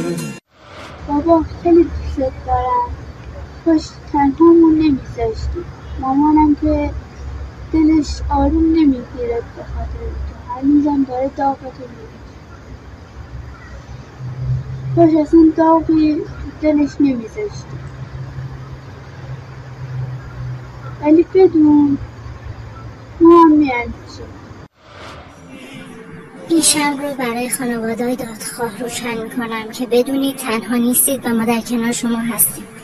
بابا خیلی دوست دارم. کاش تنهامون نمیذاشتی. مامانم که دلش آروم نمیگیره به خاطر تو، هنوزم داره داغتو میگیره. کاش اصلا داغی تو دلش نمیذاشتی. ولی بدون ما هم میاندیشیم. این شب رو برای خانواده‌های دادخواه روشن میکنم که بدونید تنها نیستید و ما در کنار شما هستیم.